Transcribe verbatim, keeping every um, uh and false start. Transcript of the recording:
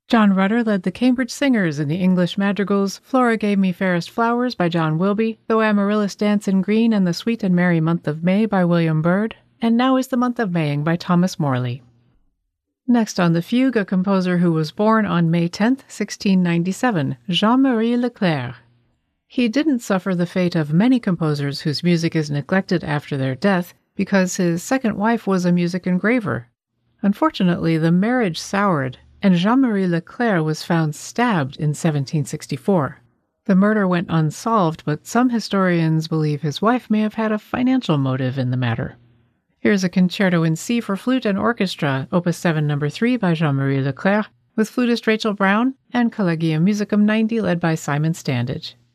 John Rutter led the Cambridge Singers in the English madrigals Flora Gave Me Fairest Flowers by John Wilby, Though Amaryllis Dance in Green and The Sweet and Merry Month of May by William Byrd, and Now is the Month of Maying by Thomas Morley. Next on the fugue, a composer who was born on May tenth, sixteen ninety-seven, Jean-Marie Leclerc. He didn't suffer the fate of many composers whose music is neglected after their death because his second wife was a music engraver. Unfortunately, the marriage soured, and Jean-Marie Leclerc was found stabbed in seventeen sixty-four. The murder went unsolved, but some historians believe his wife may have had a financial motive in the matter. Here's a concerto in C for flute and orchestra, Opus seven number three by Jean-Marie Leclerc, with flutist Rachel Brown, and Collegium Musicum ninety led by Simon Standage.